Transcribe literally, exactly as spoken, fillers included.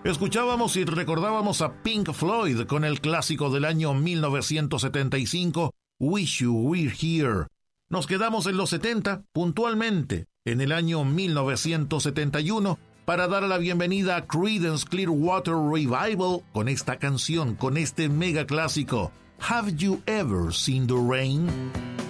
Escuchábamos y recordábamos a Pink Floyd con el clásico del año mil novecientos setenta y cinco, Wish You Were Here. Nos quedamos en los setenta, puntualmente, en el año mil novecientos setenta y uno, para dar la bienvenida a Creedence Clearwater Revival con esta canción, con este mega clásico, Have You Ever Seen the Rain?